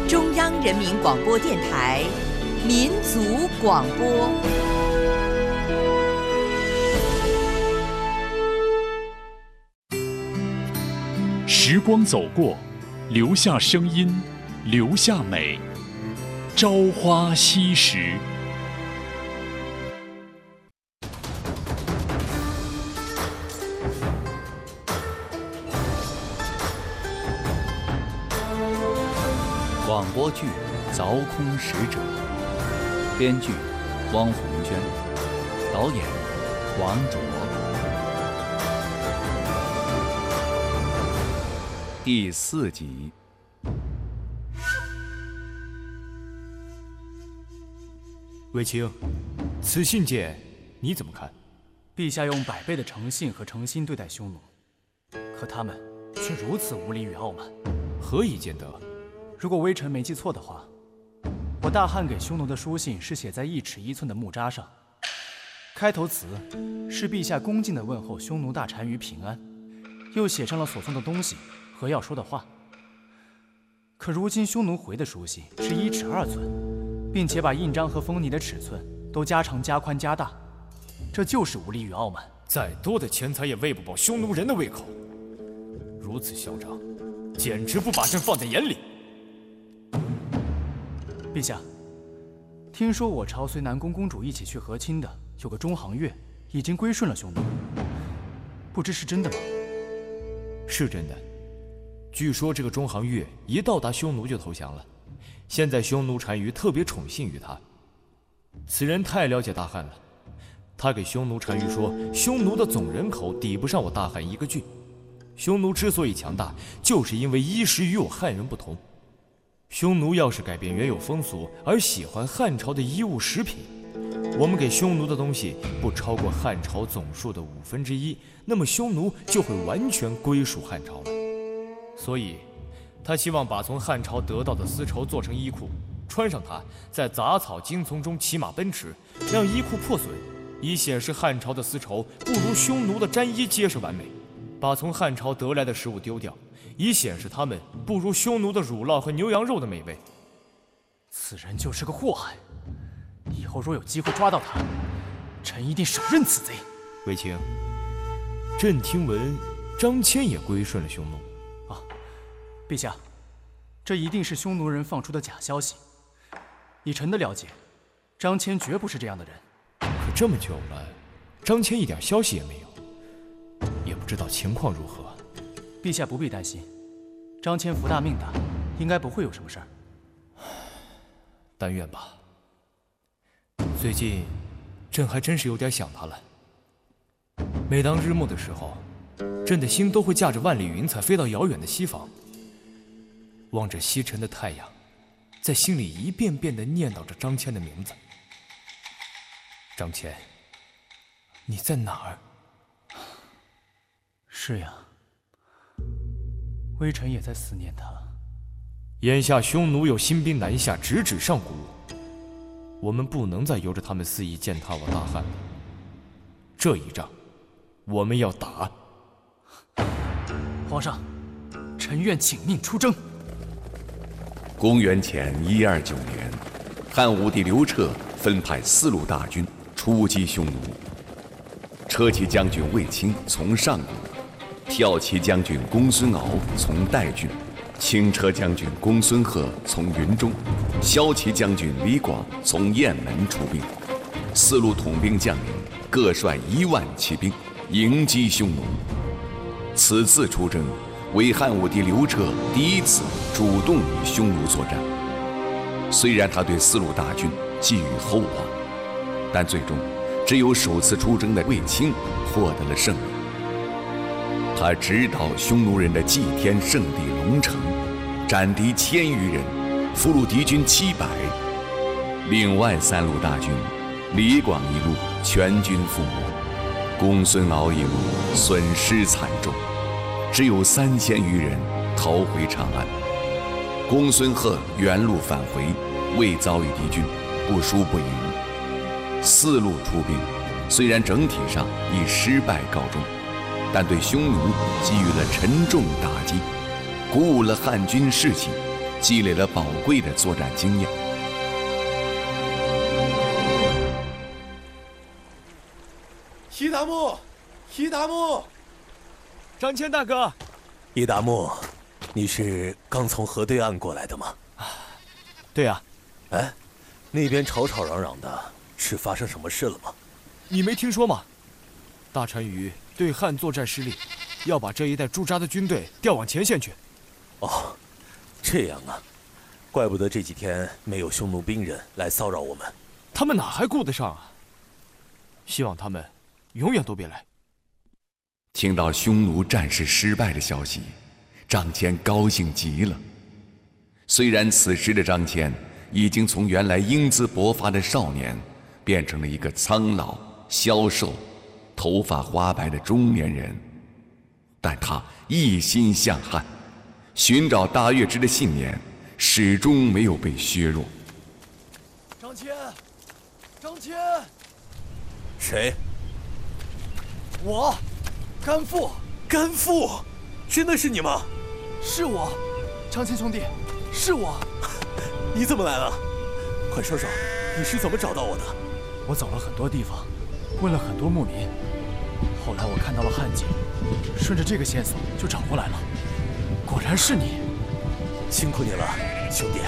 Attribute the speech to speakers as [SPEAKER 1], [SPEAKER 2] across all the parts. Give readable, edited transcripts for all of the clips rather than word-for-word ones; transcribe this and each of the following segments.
[SPEAKER 1] 中央人民广播电台民族广播。
[SPEAKER 2] 时光走过，留下声音，留下美。朝花夕拾。
[SPEAKER 3] 广播剧《凿空使者》，编剧汪红娟，导演王卓。第4集。
[SPEAKER 4] 卫青，此信件你怎么看？
[SPEAKER 5] 陛下用100倍的诚信和诚心对待匈奴，可他们却如此无礼与傲慢，
[SPEAKER 4] 何以见得？
[SPEAKER 5] 如果微臣没记错的话，我大汉给匈奴的书信是写在1尺1寸的木札上，开头词是陛下恭敬地问候匈奴大单于平安，又写上了所送的东西和要说的话。可如今匈奴回的书信是1尺2寸，并且把印章和封泥的尺寸都加长、加宽、加大，这就是无礼与傲慢。
[SPEAKER 4] 再多的钱财也喂不饱匈奴人的胃口，如此嚣张，简直不把朕放在眼里。
[SPEAKER 5] 陛下，听说我朝随南宫公主一起去和亲的有个中行月，已经归顺了匈奴，不知是真的吗？
[SPEAKER 4] 是真的。据说这个中行月一到达匈奴就投降了，现在匈奴单于特别宠信于他。此人太了解大汉了，他给匈奴单于说，匈奴的总人口抵不上我大汉一个郡，匈奴之所以强大，就是因为衣食与我汉人不同。匈奴要是改变原有风俗，而喜欢汉朝的衣物食品，我们给匈奴的东西不超过汉朝总数的1/5，那么匈奴就会完全归属汉朝了。所以他希望把从汉朝得到的丝绸做成衣裤，穿上它，在杂草荆丛中骑马奔驰，让衣裤破损，以显示汉朝的丝绸不如匈奴的毡衣结实完美；把从汉朝得来的食物丢掉，以显示他们不如匈奴的乳酪和牛羊肉的美味。
[SPEAKER 5] 此人就是个祸害，以后若有机会抓到他，臣一定手刃此贼。
[SPEAKER 4] 卫青，朕听闻张骞也归顺了匈奴。
[SPEAKER 5] 陛下，这一定是匈奴人放出的假消息。以臣的了解，张骞绝不是这样的人。
[SPEAKER 4] 可这么久了，张骞一点消息也没有，也不知道情况如何。
[SPEAKER 5] 陛下不必担心，张骞福大命大，应该不会有什么事儿。
[SPEAKER 4] 但愿吧。最近，朕还真是有点想他了。每当日暮的时候，朕的心都会驾着万里云彩飞到遥远的西方，望着西沉的太阳，在心里一遍遍地念叨着张骞的名字。张骞，你在哪儿？
[SPEAKER 5] 是呀，微臣也在思念他。
[SPEAKER 4] 眼下匈奴有新兵南下，直指上古，我们不能再由着他们肆意践踏我大汉了。这一仗，我们要打。
[SPEAKER 5] 皇上，臣愿请命出征。
[SPEAKER 6] 公元前129年，汉武帝刘彻分派4路大军出击匈奴。车骑将军卫青从上古，骠骑将军公孙敖从代郡，轻车将军公孙贺从云中，骁骑将军李广从雁门出兵。4路统兵将领各率1万骑兵迎击匈奴。此次出征为汉武帝刘彻第一次主动与匈奴作战。虽然他对4路大军寄予厚望，但最终只有首次出征的卫青获得了胜利。他直捣匈奴人的祭天圣地龙城，斩敌1000余人，俘虏敌军700。另外3路大军，李广一路全军覆没，公孙敖一路损失惨重，只有3000余人逃回长安。公孙贺原路返回，未遭遇敌军，不输不赢。4路出兵，虽然整体上以失败告终，但对匈奴给予了沉重打击，鼓舞了汉军士气， 积累了宝贵的作战经验。
[SPEAKER 7] 伊达木，伊达木，
[SPEAKER 4] 张骞大哥，
[SPEAKER 7] 伊达木，你是刚从河对岸过来的吗？
[SPEAKER 4] 对呀。
[SPEAKER 7] 哎，那边吵吵嚷嚷的，是发生什么事了吗？
[SPEAKER 4] 你没听说吗？大单于对汉作战失利，要把这一带驻扎的军队调往前线去。
[SPEAKER 7] 哦，这样啊，怪不得这几天没有匈奴兵人来骚扰我们。
[SPEAKER 4] 他们哪还顾得上啊？希望他们永远都别来。
[SPEAKER 6] 听到匈奴战事失败的消息，张骞高兴极了。虽然此时的张骞已经从原来英姿勃发的少年，变成了一个苍老、消瘦、头发花白的中年人，但他一心向汉，寻找大月支的信念始终没有被削弱。
[SPEAKER 4] 张骞，张骞，
[SPEAKER 7] 谁？
[SPEAKER 4] 我，甘父。
[SPEAKER 7] 甘父，真的是你吗？
[SPEAKER 4] 是我，张骞兄弟，是我。
[SPEAKER 7] 你怎么来了？快说说，你是怎么找到我的？
[SPEAKER 5] 我走了很多地方，问了很多牧民，后来我看到了汉景，顺着这个线索就找过来了。果然是你，
[SPEAKER 7] 辛苦你了，兄弟。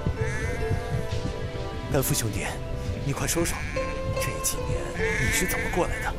[SPEAKER 7] 甘父兄弟，你快说说，这几年你是怎么过来的？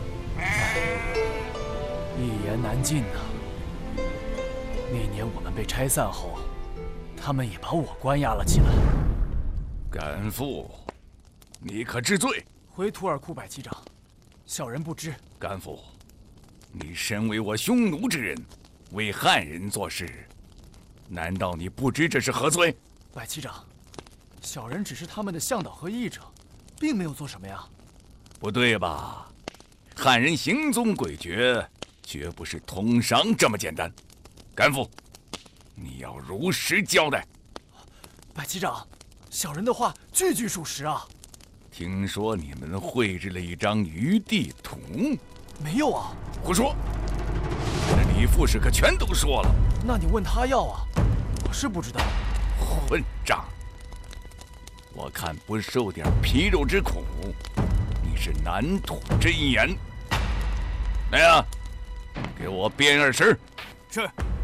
[SPEAKER 5] 一言难尽呐。那年我们被拆散后，他们也把我关押了起来。
[SPEAKER 6] 甘父，你可知罪？
[SPEAKER 5] 回图尔库百骑长，小人不知。
[SPEAKER 6] 甘父，你身为我匈奴之人，为汉人做事，难道你不知这是何罪？
[SPEAKER 5] 百骑长，小人只是他们的向导和译者，并没有做什么呀。
[SPEAKER 6] 不对吧？汉人行踪诡谲，绝不是通商这么简单。甘父，你要如实交代。
[SPEAKER 5] 百骑长，小人的话句句属实啊。
[SPEAKER 6] 听说你们绘制了一张余地图？
[SPEAKER 5] 没有啊。
[SPEAKER 6] 胡说！这李副使可全都说了。
[SPEAKER 5] 那你问他要啊，我是不知道。
[SPEAKER 6] 混账！我看不受点皮肉之苦，你是难吐真言。来呀，给我编20。
[SPEAKER 4] 是。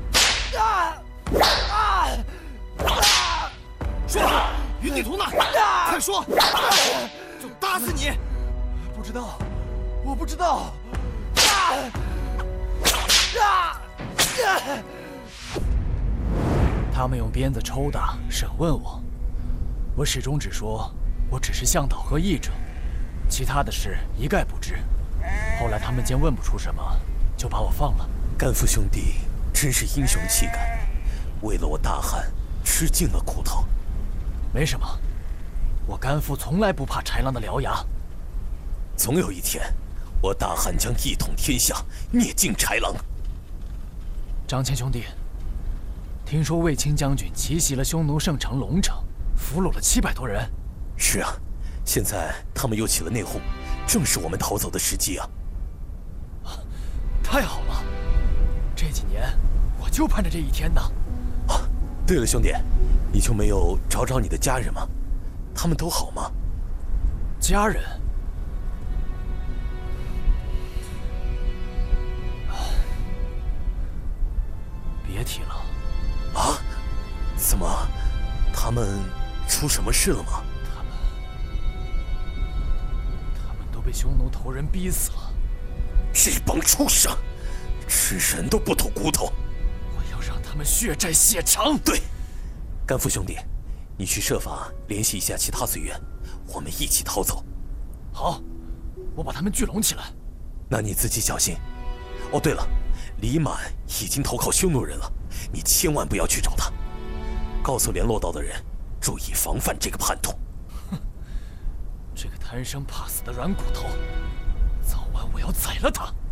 [SPEAKER 4] 说，余地图呢？快说，就打死你！
[SPEAKER 5] 不知道，我不知道。他们用鞭子抽打、审问我，我始终只说我只是向导和译者，其他的事一概不知。后来他们见问不出什么，就把我放了。
[SPEAKER 7] 甘父兄弟真是英雄气概，为了我大汉吃尽了苦头。
[SPEAKER 5] 没什么，我甘父从来不怕豺狼的獠牙。
[SPEAKER 7] 总有一天，我大汉将一统天下，灭尽豺狼。
[SPEAKER 5] 张骞兄弟，听说卫青将军奇袭了匈奴圣城龙城，俘虏了700多人。
[SPEAKER 7] 是啊，现在他们又起了内讧，正是我们逃走的时机啊！
[SPEAKER 5] 太好了，这几年我就盼着这一天呢。
[SPEAKER 7] 啊，对了，兄弟，你就没有找你的家人吗？他们都好吗？
[SPEAKER 5] 家人？别提了。
[SPEAKER 7] 啊？怎么？他们出什么事了吗？
[SPEAKER 5] 他们都被匈奴头人逼死了。
[SPEAKER 7] 这帮畜生，吃人都不吐骨头！
[SPEAKER 5] 我要让他们血债血偿！
[SPEAKER 7] 对，甘父兄弟，你去设法联系一下其他随员，我们一起逃走。
[SPEAKER 5] 好，我把他们聚拢起来。
[SPEAKER 7] 那你自己小心。哦，对了，李满已经投靠匈奴人了，你千万不要去找他。告诉联络到的人，注意防范这个叛徒。
[SPEAKER 5] 哼，这个贪生怕死的软骨头！早晚我要宰了他！